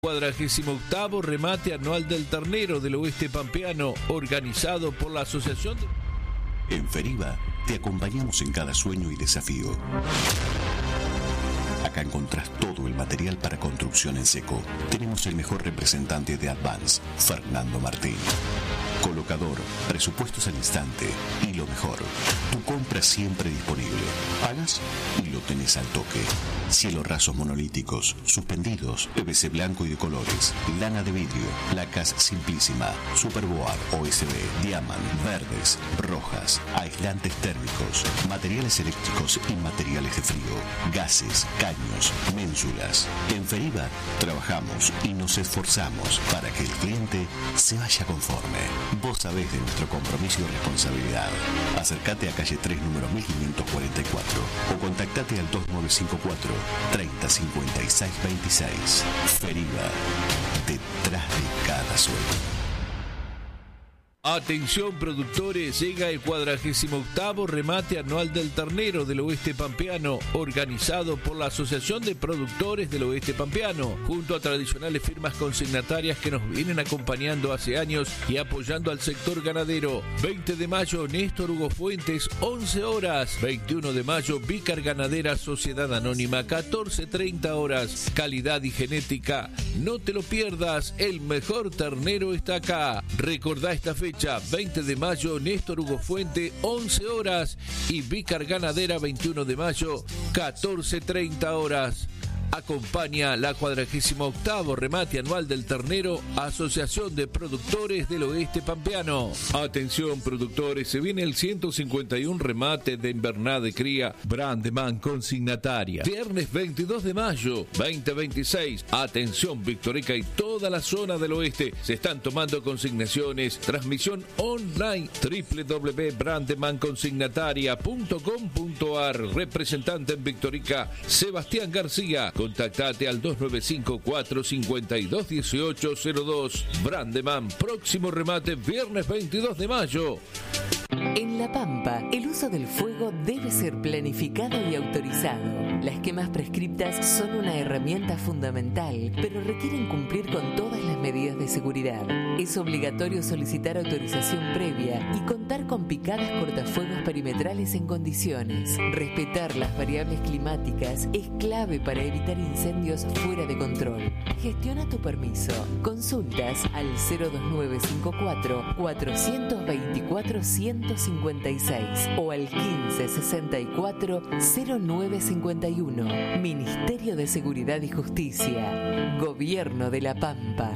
48º remate anual del ternero del oeste pampeano, organizado por la Asociación de... En Feriva te acompañamos en cada sueño y desafío. Acá encontrás todo el material para construcción en seco. Tenemos el mejor representante de Advance, Fernando Martín. Colocador, presupuestos al instante y lo mejor, tu compra siempre disponible. Pagas y lo tenés al toque. Cielos rasos monolíticos, suspendidos, PVC blanco y de colores, lana de vidrio, placas Simplísima, Superboard, OSB, Diamant, verdes, rojas, aislantes térmicos, materiales eléctricos y materiales de frío, gases, caños, ménsulas. En Feriva trabajamos y nos esforzamos para que el cliente se vaya conforme. Vos sabés de nuestro compromiso y responsabilidad. Acércate a calle 3, número 1544 o contactate al 2954 30 56 26. Feriva, detrás de cada sueño. Atención productores, llega el 48º remate anual del ternero del oeste pampeano, organizado por la Asociación de Productores del Oeste Pampeano, junto a tradicionales firmas consignatarias que nos vienen acompañando hace años y apoyando al sector ganadero. 20 de mayo, Néstor Hugo Fuentes, 11 horas. 21 de mayo, Vícar Ganadera Sociedad Anónima, 14:30 horas. Calidad y genética, no te lo pierdas, el mejor ternero está acá. Recordá esta fecha. 20 de mayo, Néstor Hugo Fuente, 11 horas, y Vícar Ganadera, 21 de mayo, 14:30 horas. Acompaña la 48º remate anual del ternero, Asociación de Productores del Oeste Pampeano. Atención productores, se viene el 151 remate de invernada de cría Brandeman consignataria. Viernes 22 de mayo, 2026. Atención Victorica y toda la zona del oeste. Se están tomando consignaciones. Transmisión online www.brandemanconsignataria.com.ar. Representante en Victorica, Sebastián García. Contactate al 295-452-1802. Brandeman, próximo remate viernes 22 de mayo. En La Pampa, el uso del fuego debe ser planificado y autorizado. Las quemas prescriptas son una herramienta fundamental, pero requieren cumplir con todas las medidas de seguridad. Es obligatorio solicitar autorización previa y contar con picadas cortafuegos perimetrales en condiciones. Respetar las variables climáticas es clave para evitar incendios fuera de control. Gestiona tu permiso. Consultas al 02954 424 156 o al 1564 0951. Ministerio de Seguridad y Justicia. Gobierno de La Pampa.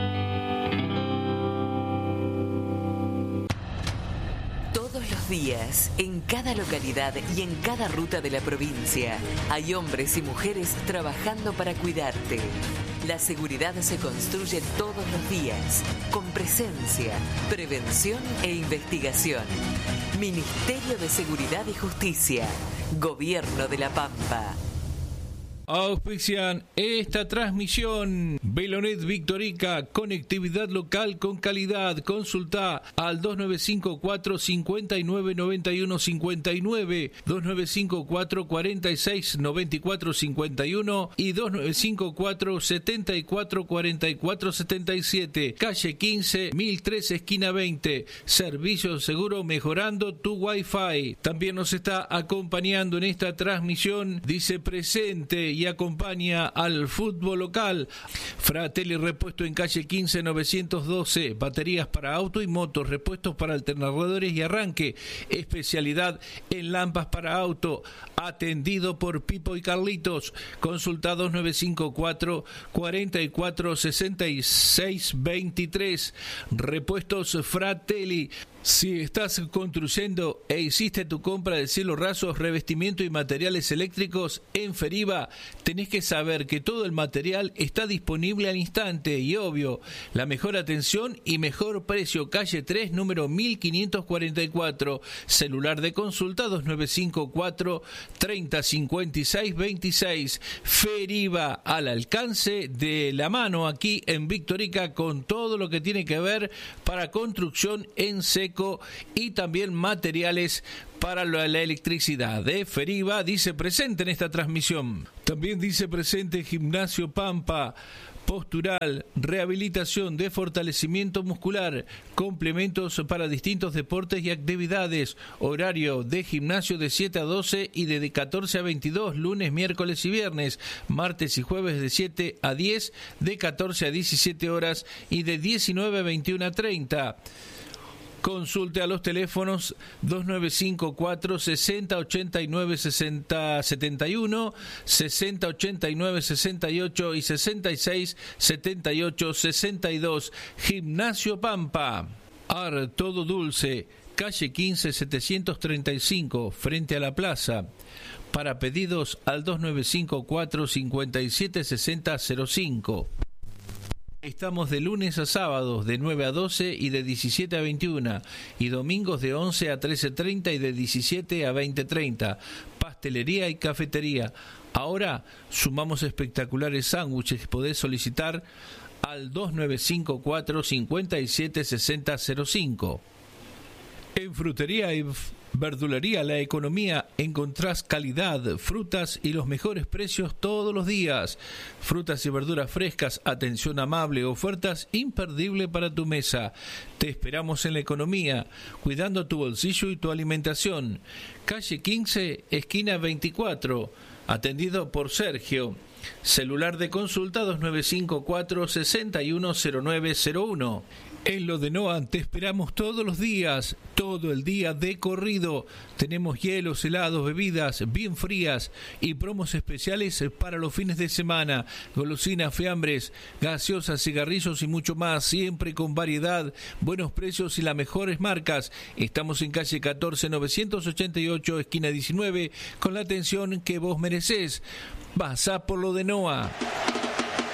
Todos los días, en cada localidad y en cada ruta de la provincia, hay hombres y mujeres trabajando para cuidarte. La seguridad se construye todos los días, con presencia, prevención e investigación. Ministerio de Seguridad y Justicia. Gobierno de La Pampa. Auspician esta transmisión. Velonet Victorica, conectividad local con calidad. Consulta al 2954 59 91 59, 2954 46 94 51 y 2954 74 44 77. Calle 15, 1003, esquina 20. Servicio seguro mejorando tu Wi-Fi. También nos está acompañando en esta transmisión, dice presente y acompaña al fútbol local. Fratelli Repuesto en calle 15 912. Baterías para auto y motos, repuestos para alternadores y arranque. Especialidad en lámparas para auto. Atendido por Pipo y Carlitos. Consulta 2954 44 66 23. Repuestos Fratelli. Si estás construyendo e hiciste tu compra de cielos rasos, revestimiento y materiales eléctricos en Feriva, tenés que saber que todo el material está disponible al instante y obvio, la mejor atención y mejor precio. Calle 3, número 1544, celular de consulta 2954 30 56 26. Feriva, al alcance de la mano aquí en Victorica, con todo lo que tiene que ver para construcción en seco y también materiales para la electricidad. Feriva dice presente en esta transmisión. También dice presente Gimnasio Pampa. postural, rehabilitación de fortalecimiento muscular, complementos para distintos deportes y actividades, horario de gimnasio de 7 a 12 y de 14 a 22, lunes, miércoles y viernes, martes y jueves de 7 a 10, de 14 a 17 horas y de 19 a 21 a 30. Consulte a los teléfonos 2954 60 89 60 71, 60 89 68 y 66 78 62. Gimnasio Pampa. Todo Dulce, calle 15 735, frente a la plaza. Para pedidos al 2954 57 60 05. Estamos de lunes a sábados de 9 a 12 y de 17 a 21 y domingos de 11 a 13:30 y de 17 a 20:30. Pastelería y cafetería. Ahora sumamos espectaculares sándwiches. Podés solicitar al 2954 57 60 05. En Frutería y Verdulería La Economía encontrás calidad, frutas y los mejores precios todos los días. Frutas y verduras frescas, atención amable, ofertas imperdibles para tu mesa. Te esperamos en La Economía, cuidando tu bolsillo y tu alimentación. Calle 15, esquina 24, atendido por Sergio. Celular de consulta 2954 610901. En Lo de Noa te esperamos todos los días, todo el día de corrido. Tenemos hielos, helados, bebidas bien frías y promos especiales para los fines de semana. Golosinas, fiambres, gaseosas, cigarrillos y mucho más, siempre con variedad, buenos precios y las mejores marcas. Estamos en calle 14 988, esquina 19, con la atención que vos merecés. Pasá por Lo de Noa.